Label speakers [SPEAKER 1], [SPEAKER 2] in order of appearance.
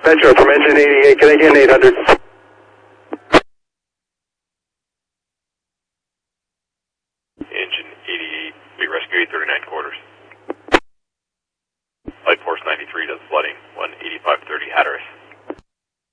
[SPEAKER 1] Metro from engine 88, Canadian 800.
[SPEAKER 2] Engine 88, we rescue 839 quarters. Light force 93 does flooding, 18530.